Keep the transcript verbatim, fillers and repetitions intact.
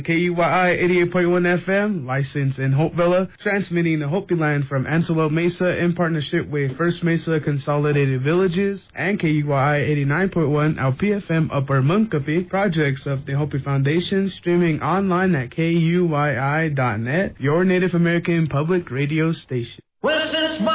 K U Y I eighty-eight point one F M, licensed in Hopevilla, transmitting the Hopi line from Antelope Mesa in partnership with First Mesa Consolidated Villages and K U Y I eighty-nine point one L P F M Upper Munkapi, projects of the Hopi Foundation, streaming online at K U Y I dot net, your Native American public radio station. Well, since